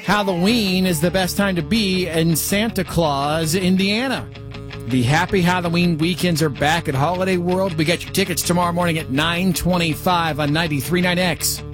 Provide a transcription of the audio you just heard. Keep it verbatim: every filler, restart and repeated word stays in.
Halloween is the best time to be in Santa Claus, Indiana. The Happy Halloween weekends are back at Holiday World. We get your tickets tomorrow morning at nine twenty-five on ninety-three point nine X.